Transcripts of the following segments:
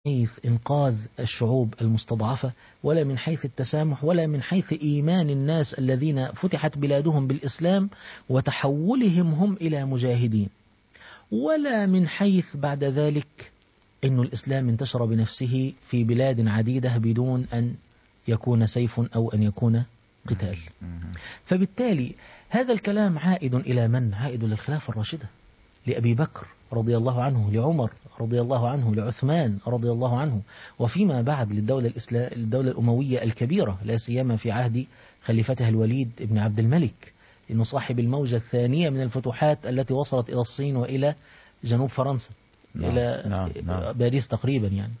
حيث إنقاذ الشعوب المستضعفة، ولا من حيث التسامح، ولا من حيث إيمان الناس الذين فتحت بلادهم بالإسلام وتحولهم هم إلى مجاهدين، ولا من حيث بعد ذلك أن الإسلام انتشر بنفسه في بلاد عديدة بدون أن يكون سيف أو أن يكون قتال. فبالتالي هذا الكلام عائد إلى من؟ عائد للخلافة الراشدة، لأبي بكر رضي الله عنه، لعمر رضي الله عنه، لعثمان رضي الله عنه، وفيما بعد للدولة الأموية الكبيرة، لا سيما في عهد خليفتها الوليد بن عبد الملك، إنه صاحب الموجة الثانية من الفتوحات التي وصلت إلى الصين وإلى جنوب فرنسا، إلى باريس تقريبا يعني.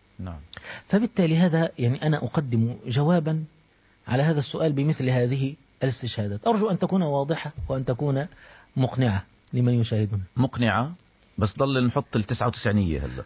فبالتالي هذا يعني أنا أقدم جوابا على هذا السؤال بمثل هذه الاستشهادات، أرجو أن تكون واضحة وأن تكون مقنعة لمن يشاهدنا. مقنعة، بس ضل نحط 99 هلا.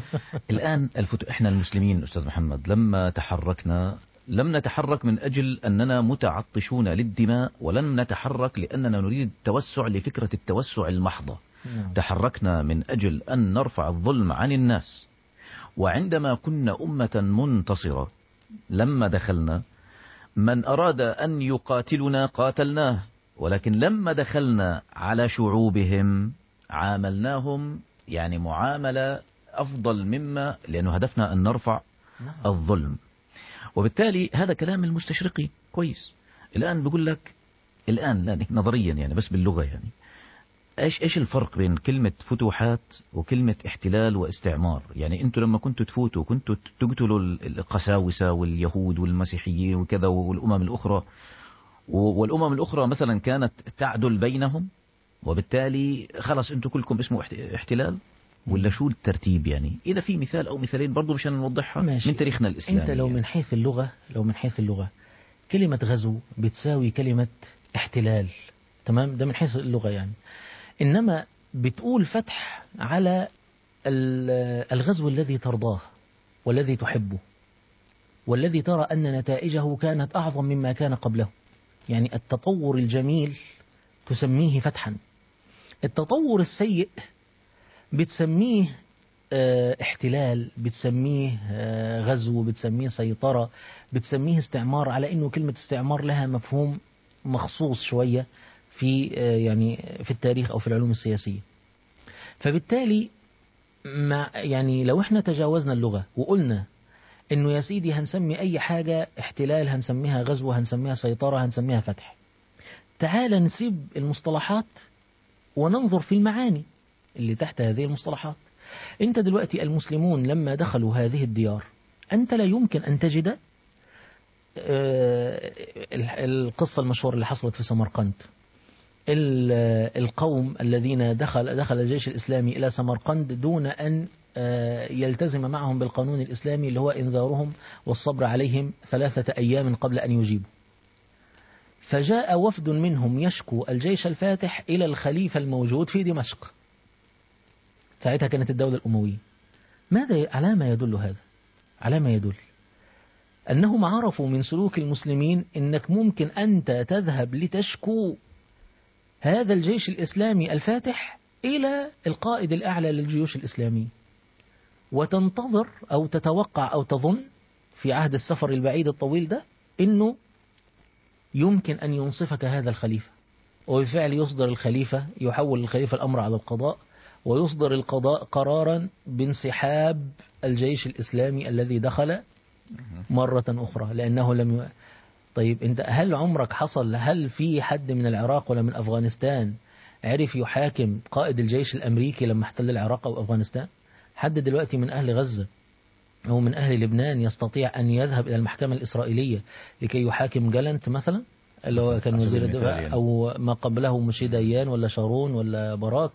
الآن إحنا المسلمين أستاذ محمد لما تحركنا لم نتحرك من أجل أننا متعطشون للدماء، ولم نتحرك لأننا نريد التوسع لفكرة التوسع المحضة. تحركنا من أجل أن نرفع الظلم عن الناس. وعندما كنا أمة منتصرة لما دخلنا، من أراد أن يقاتلنا قاتلناه، ولكن لما دخلنا على شعوبهم عاملناهم يعني معاملة أفضل مما، لأنه هدفنا أن نرفع الظلم. وبالتالي هذا كلام المستشرقي كويس. الآن بقول لك الآن لا نظريا يعني بس باللغة يعني ايش الفرق بين كلمة فتوحات وكلمة احتلال واستعمار؟ يعني انتوا لما كنتوا تفوتوا كنتوا تقتلوا القساوسة واليهود والمسيحيين وكذا والأمم الأخرى، والأمم الأخرى مثلا كانت تعدل بينهم، وبالتالي خلاص انتوا كلكم اسمه احتلال، ولا شو الترتيب؟ يعني إذا في مثال أو مثالين برضو مشان نوضحها من تاريخنا الإسلامي. انت لو من حيث اللغة كلمة غزو بتساوي كلمة احتلال، تمام؟ ده من حيث اللغة يعني. إنما بتقول فتح على الغزو الذي ترضاه والذي تحبه والذي ترى أن نتائجه كانت أعظم مما كان قبله. يعني التطور الجميل تسميه فتحا، التطور السيء بتسميه احتلال، بتسميه غزو، بتسميه سيطرة، بتسميه استعمار، على أنه كلمة استعمار لها مفهوم مخصوص شوية في يعني في التاريخ أو في العلوم السياسية. فبالتالي يعني لو احنا تجاوزنا اللغة وقلنا انه يا سيدي هنسمي اي حاجة احتلال، هنسميها غزو، هنسميها سيطرة، هنسميها فتح، تعال نسيب المصطلحات وننظر في المعاني اللي تحت هذه المصطلحات. انت دلوقتي المسلمون لما دخلوا هذه الديار، انت لا يمكن ان تجد القصة المشهورة اللي حصلت في سمرقند، القوم الذين دخل الجيش الإسلامي إلى سمرقند دون أن يلتزم معهم بالقانون الإسلامي اللي هو إنذارهم والصبر عليهم 3 أيام قبل أن يجيبوا. فجاء وفد منهم يشكو الجيش الفاتح إلى الخليفة الموجود في دمشق، ساعتها كانت الدولة الأموية. على ما يدل هذا؟ على ما يدل أنهم عرفوا من سلوك المسلمين أنك ممكن أنت تذهب لتشكو هذا الجيش الإسلامي الفاتح إلى القائد الأعلى للجيوش الإسلامية، وتنتظر أو تتوقع أو تظن في عهد السفر البعيد الطويل ده أنه يمكن أن ينصفك هذا الخليفة. وبالفعل يصدر الخليفة، يحول الخليفة الأمر على القضاء، ويصدر القضاء قرارا بانسحاب الجيش الإسلامي الذي دخل مرة أخرى لأنه لم طيب انت هل عمرك هل في حد من العراق ولا من أفغانستان عرف يحاكم قائد الجيش الأمريكي لما احتل العراق أو أفغانستان؟ حد دلوقتي من أهل غزة أو من أهل لبنان يستطيع أن يذهب إلى المحكمة الإسرائيلية لكي يحاكم جالنت مثلا اللي هو كان وزير الدفاع يعني. أو ما قبله مشي ديان ولا شارون ولا باراك؟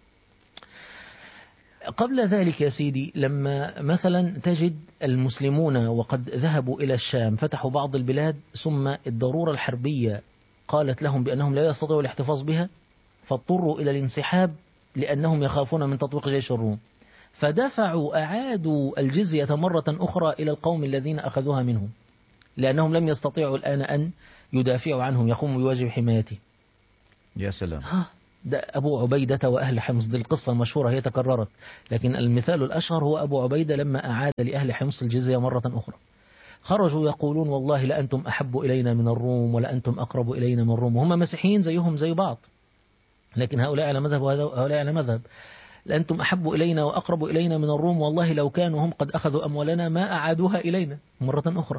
قبل ذلك يا سيدي لما مثلا تجد المسلمون وقد ذهبوا إلى الشام فتحوا بعض البلاد، ثم الضرورة الحربية قالت لهم بأنهم لا يستطيعوا الاحتفاظ بها، فاضطروا إلى الانسحاب لأنهم يخافون من تطبيق جيش الروم، أعادوا الجزية مرة أخرى إلى القوم الذين أخذوها منهم، لأنهم لم يستطيعوا الآن أن يدافعوا عنهم، يقوموا بواجب حمايته. يا سلام. ده أبو عبيدة وأهل حمص، دي القصة المشهورة هي تكررت، لكن المثال الأشهر هو أبو عبيدة لما أعاد لأهل حمص الجزية مرة أخرى. خرجوا يقولون والله لأنتم أحب إلينا من الروم ولأنتم أقرب إلينا من الروم، وهم مسيحيين زيهم زي بعض، لكن هؤلاء على مذهب وهؤلاء على مذهب. لأنتم أحب إلينا وأقرب إلينا من الروم، والله لو كانوا هم قد أخذوا أموالنا ما أعادوها إلينا مرة أخرى.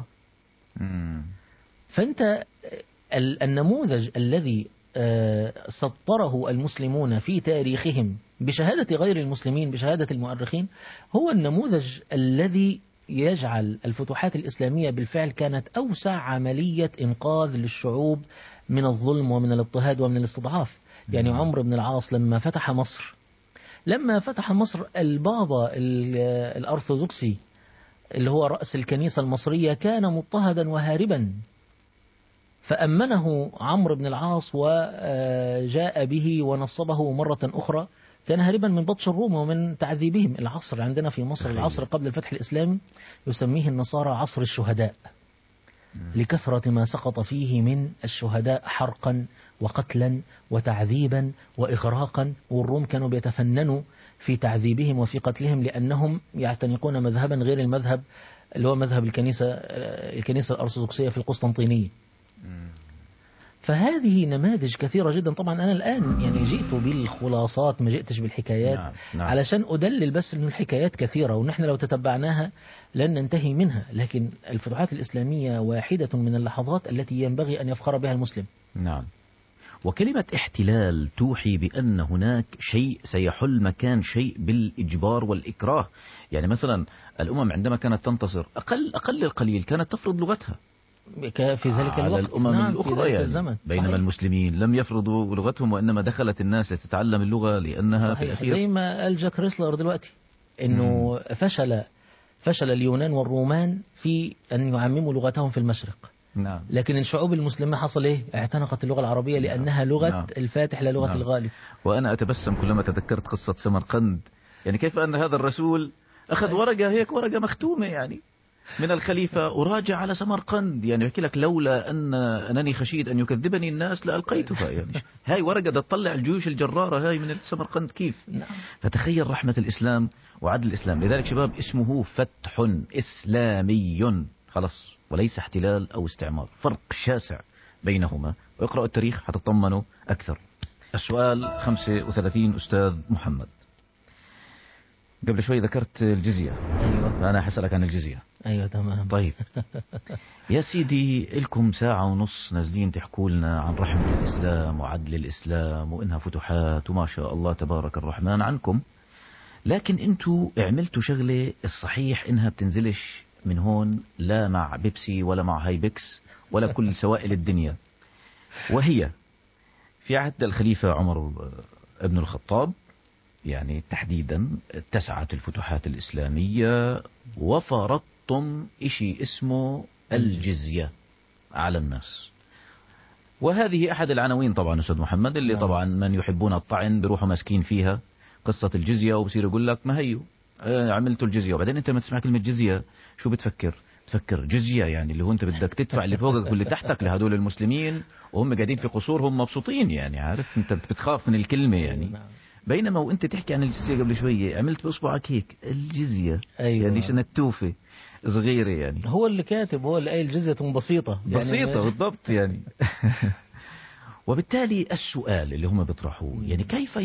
فأنت النموذج الذي سطره المسلمون في تاريخهم بشهادة غير المسلمين، بشهادة المؤرخين، هو النموذج الذي يجعل الفتوحات الإسلامية بالفعل كانت أوسع عملية إنقاذ للشعوب من الظلم ومن الاضطهاد ومن الاستضعاف. يعني عمرو بن العاص لما فتح مصر البابا الأرثوذكسي اللي هو رأس الكنيسة المصرية كان مضطهدا وهاربا، فأمنه عمرو بن العاص وجاء به ونصبه مرة أخرى. كان هاربا من بطش الروم ومن تعذيبهم. العصر عندنا في مصر، العصر قبل الفتح الإسلامي، يسميه النصارى عصر الشهداء، لكثرة ما سقط فيه من الشهداء حرقا وقتلا وتعذيبا وإغراقا. والروم كانوا بيتفننوا في تعذيبهم وفي قتلهم لأنهم يعتنقون مذهبا غير المذهب اللي هو مذهب الكنيسة الأرثوذكسية في القسطنطينية. فهذه نماذج كثيرة جدا. طبعا أنا الآن يعني جئت بالخلاصات، ما جئتش بالحكايات. نعم. علشان أدلل بس أن الحكايات كثيرة ونحن لو تتبعناها لن ننتهي منها، لكن الفتوحات الإسلامية واحدة من اللحظات التي ينبغي أن يفخر بها المسلم. نعم. وكلمة احتلال توحي بأن هناك شيء سيحل مكان شيء بالإجبار والإكراه. يعني مثلا الأمم عندما كانت تنتصر أقل القليل كانت تفرض لغتها في ذلك على الوقت. الأمم نعم، الأخرى في ذلك يعني الزمن. بينما صحيح. المسلمين لم يفرضوا لغتهم، وإنما دخلت الناس لتتعلم اللغة لأنها صحيح. في الأخير زي ما قال جاك ريسلر دلوقتي إنه فشل اليونان والرومان في أن يعمموا لغتهم في المشرق. نعم. لكن الشعوب المسلمة حصل إيه؟ اعتنقت اللغة العربية لأنها لغة الفاتح لا لغة الغالب. وأنا أتبسم كلما تذكرت قصة سمرقند، يعني كيف أن هذا الرسول أخذ ورقة هيك، ورقة مختومة يعني من الخليفة، وراجع على سمرقند. يعني يحكي لك لولا أنني خشيت أن يكذبني الناس لألقيتها. يعني هاي ورقة دا تطلع الجيوش الجرارة هاي من سمرقند كيف. فتخيل رحمة الإسلام وعدل الإسلام. لذلك شباب اسمه فتح إسلامي خلص، وليس احتلال أو استعمار. فرق شاسع بينهما، واقرأوا التاريخ حتطمنوا أكثر. السؤال 35 أستاذ محمد. قبل شوي ذكرت الجزية. أيوة. أنا حسألك عن الجزية. أيوة تمام. طيب يا سيدي، لكم ساعة ونص نازلين تحكوا لنا عن رحمة الإسلام وعدل الإسلام وإنها فتوحات وما شاء الله تبارك الرحمن عنكم، لكن انتوا عملتوا شغلة الصحيح إنها بتنزلش من هون، لا مع بيبسي ولا مع هايبكس ولا كل سوائل الدنيا، وهي في عهد الخليفة عمر ابن الخطاب يعني تحديدا اتسعت الفتوحات الإسلامية وفرضتم إشي اسمه الجزية على الناس. وهذه أحد العناوين طبعا أستاذ محمد اللي طبعا من يحبون الطعن بيروحوا ماسكين فيها قصة الجزية، وبصير يقول لك ما هيو عملتوا الجزية. وبعدين أنت لما تسمع كلمة جزية شو بتفكر جزية يعني اللي هو أنت بدك تدفع اللي فوقك واللي تحتك لهدول المسلمين وهم قاعدين في قصورهم مبسوطين. يعني عارف أنت بتخاف من الكلمة يعني. بينما وانت تحكي عن الجزية قبل شوية عملت بأصبعك هيك الجزية. أيوة. يعني شنتوفة صغيرة يعني. هو اللي كاتب، هو اللي قايل جزية بسيطة يعني بسيطة بالضبط يعني. وبالتالي السؤال اللي هم بيطرحوه يعني كيف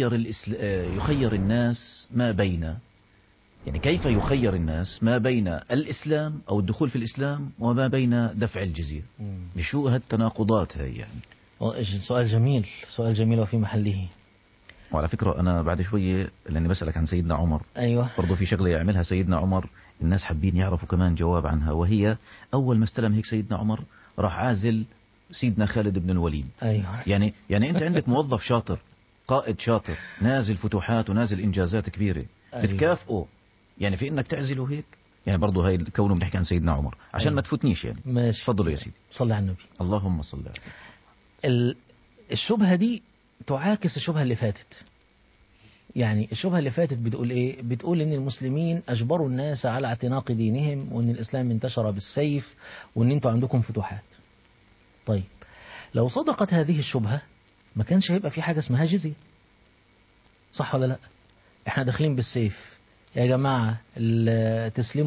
يخير الناس ما بين، يعني كيف يخير الناس ما بين الإسلام أو الدخول في الإسلام وما بين دفع الجزية؟ شو هالتناقضات هاي يعني؟ سؤال جميل وفي محله. وعلى فكرة أنا بعد شوية لأني بسألك عن سيدنا عمر. أيوة. برضو في شغلة يعملها سيدنا عمر الناس حابين يعرفوا كمان جواب عنها، وهي أول ما استلم هيك سيدنا عمر راح عازل سيدنا خالد بن الوليد. أيوة. يعني أنت عندك موظف شاطر، قائد شاطر، نازل فتوحات ونازل إنجازات كبيرة. أيوة. بتكافئه يعني في إنك تعزله هيك. يعني برضو هاي كونه بنحكي عن سيدنا عمر عشان أيوة. ما تفوتنيش يعني. ماشي. تفضلوا يا سيدي. صلى على النبي. اللهم صل عليه. الشبهة دي تعاكس الشبهة اللي فاتت. يعني الشبهة اللي فاتت بتقول ايه؟ بتقول ان المسلمين اجبروا الناس على اعتناق دينهم، وان الاسلام انتشر بالسيف، وان انتوا عندكم فتوحات. طيب لو صدقت هذه الشبهة ما كانش هيبقى في حاجة اسمها جزية. صح ولا لا؟ احنا داخلين بالسيف يا جماعة، تسلموا